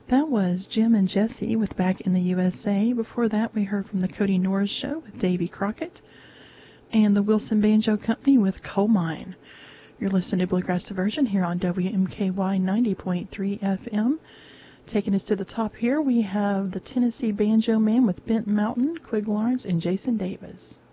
That was Jim and Jesse with Back in the USA. Before that, we heard from the Cody Norris Show with Davy Crockett and the Wilson Banjo Company with Coal Mine. You're listening to Bluegrass Diversion here on WMKY 90.3 FM. Taking us to the top here, we have the Tennessee Banjo Man with Bent Mountain, Quig Lawrence, and Jason Davis.